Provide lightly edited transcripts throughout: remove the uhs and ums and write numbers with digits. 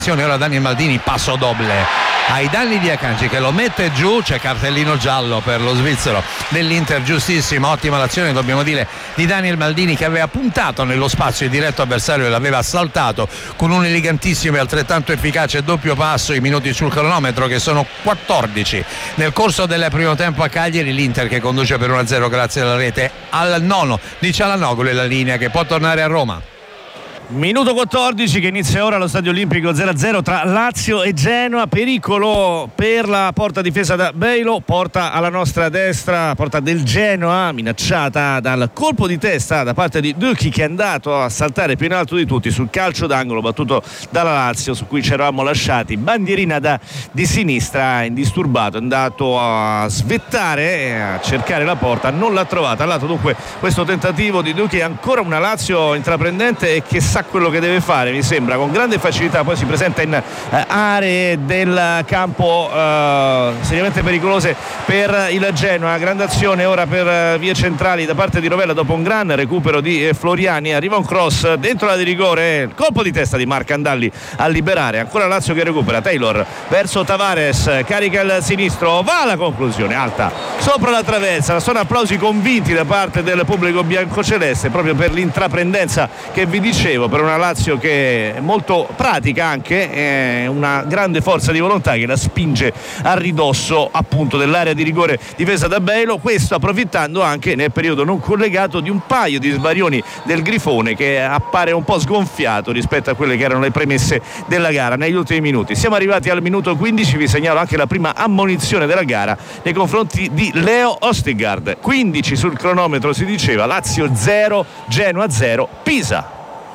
Ora Daniel Maldini, passo doble ai danni di Akanji che lo mette giù, c'è cartellino giallo per lo svizzero dell'Inter, giustissimo, ottima l'azione dobbiamo dire di Daniel Maldini che aveva puntato nello spazio il diretto avversario e l'aveva saltato con un elegantissimo e altrettanto efficace doppio passo. I minuti sul cronometro che sono 14 nel corso del primo tempo a Cagliari, l'Inter che conduce per 1-0 grazie alla rete al nono di Cialanoglu e la linea che può tornare a Roma. Minuto 14 che inizia ora allo Stadio Olimpico, 0-0 tra Lazio e Genoa. Pericolo per la porta difesa da Beilo, porta alla nostra destra, porta del Genoa minacciata dal colpo di testa da parte di Ducchi che è andato a saltare più in alto di tutti sul calcio d'angolo battuto dalla Lazio su cui ci eravamo lasciati. Bandierina di sinistra, indisturbato, è andato a svettare, a cercare la porta, non l'ha trovata. Al lato dunque questo tentativo di Ducchi, ancora una Lazio intraprendente e che sa quello che deve fare, mi sembra, con grande facilità. Poi si presenta in aree del campo seriamente pericolose per il Genoa. Grande azione ora per vie centrali da parte di Rovella dopo un gran recupero di Floriani, arriva un cross dentro la di rigore, colpo di testa di Marc Andalli a liberare, ancora Lazio che recupera, Taylor verso Tavares, carica il sinistro, va alla conclusione, alta sopra la traversa. Sono applausi convinti da parte del pubblico biancoceleste proprio per l'intraprendenza che vi dicevo, per una Lazio che è molto pratica, anche una grande forza di volontà che la spinge a ridosso appunto dell'area di rigore difesa da Beilo, questo approfittando anche nel periodo non collegato di un paio di sbarioni del Grifone che appare un po' sgonfiato rispetto a quelle che erano le premesse della gara negli ultimi minuti. Siamo arrivati al minuto 15, vi segnalo anche la prima ammonizione della gara nei confronti di Leo Ostigard. 15 sul cronometro, si diceva. Lazio 0, Genoa 0, Pisa.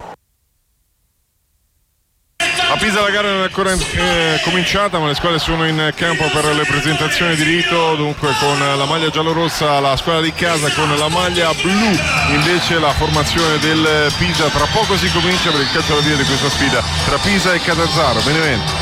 A Pisa la gara non è ancora cominciata, ma le squadre sono in campo per le presentazioni di rito. Dunque con la maglia giallorossa la squadra di casa, con la maglia blu invece la formazione del Pisa. Tra poco si comincia per il calcio alla via di questa sfida tra Pisa e Catanzaro. Benevento.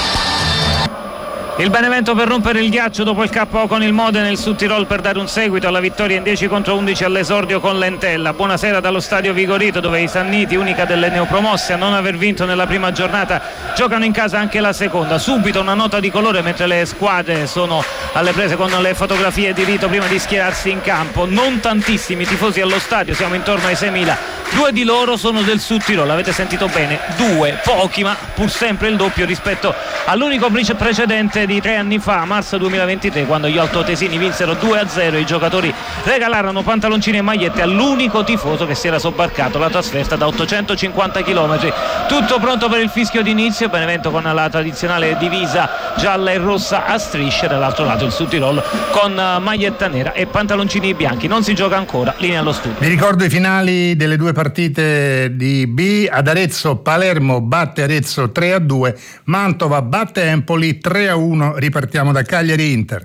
Il Benevento per rompere il ghiaccio dopo il KO con il Modena nel Sud Tirol per dare un seguito alla vittoria in 10-11 all'esordio con Lentella. Buonasera dallo stadio Vigorito, dove i Sanniti, unica delle neopromosse a non aver vinto nella prima giornata, giocano in casa anche la seconda. Subito una nota di colore mentre le squadre sono alle prese con le fotografie di rito prima di schierarsi in campo. Non tantissimi tifosi allo stadio, siamo intorno ai 6.000. Due di loro sono del Sud Tirol, avete sentito bene, due, pochi, ma pur sempre il doppio rispetto all'unico precedente di 3 anni fa, marzo 2023, quando gli altoatesini vinsero 2-0. I giocatori regalarono pantaloncini e magliette all'unico tifoso che si era sobbarcato la trasferta da 850 km. Tutto pronto per il fischio d'inizio. Benevento con la tradizionale divisa gialla e rossa a strisce, dall'altro lato il Sud Tirol con maglietta nera e pantaloncini bianchi. Non si gioca ancora, linea allo studio. Vi ricordo i finali delle due partite di B. Ad Arezzo Palermo batte Arezzo 3-2, Mantova batte Empoli 3-1. Ripartiamo da Cagliari Inter,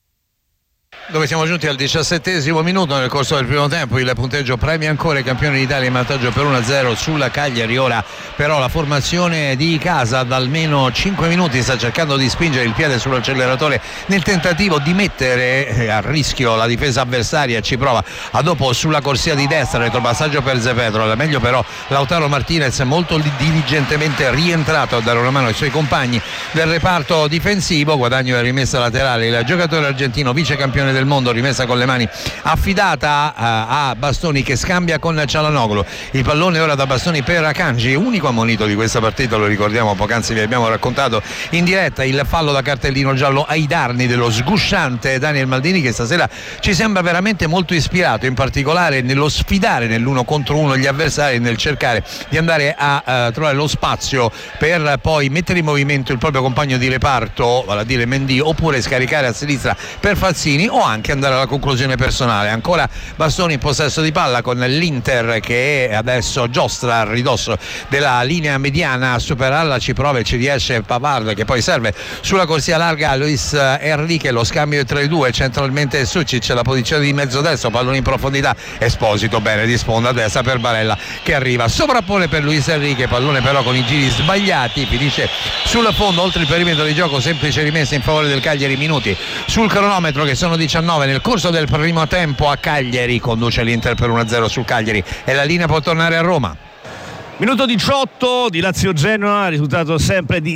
dove siamo giunti al 17° minuto nel corso del primo tempo. Il punteggio premia ancora i campioni d'Italia in vantaggio per 1-0 sulla Cagliari. Ora però la formazione di casa da almeno 5 minuti sta cercando di spingere il piede sull'acceleratore nel tentativo di mettere a rischio la difesa avversaria. Ci prova a dopo sulla corsia di destra, retropassaggio per Zepedro, alla meglio però Lautaro Martinez molto diligentemente rientrato a dare una mano ai suoi compagni del reparto difensivo. Guadagno e rimessa laterale, il giocatore argentino vice campione del mondo, rimessa con le mani affidata a Bastoni che scambia con Cialanoglu. Il pallone ora da Bastoni per Akanji, unico ammonito di questa partita, lo ricordiamo, poc'anzi vi abbiamo raccontato in diretta il fallo da cartellino giallo ai danni dello sgusciante Daniel Maldini, che stasera ci sembra veramente molto ispirato, in particolare nello sfidare nell'1 contro 1 gli avversari, nel cercare di andare a trovare lo spazio per poi mettere in movimento il proprio compagno di reparto, vale a dire Mendy, oppure scaricare a sinistra per Fazzini o anche andare alla conclusione personale. Ancora Bastoni in possesso di palla con l'Inter che adesso giostra a ridosso della linea mediana, a superarla ci prova e ci riesce Pavard, che poi serve sulla corsia larga a Luis Enrique. Lo scambio tra i due, centralmente Sucic, la posizione di mezzo destro, pallone in profondità, Esposito bene di sponda a destra per Barella che arriva, sovrappone per Luis Enrique, pallone però con i giri sbagliati, finisce sul fondo oltre il perimetro di gioco, semplice rimessa in favore del Cagliari. Minuti sul cronometro che sono 19 nel corso del primo tempo a Cagliari, conduce l'Inter per 1-0 sul Cagliari e la linea può tornare a Roma. Minuto 18 di Lazio Genoa, risultato sempre di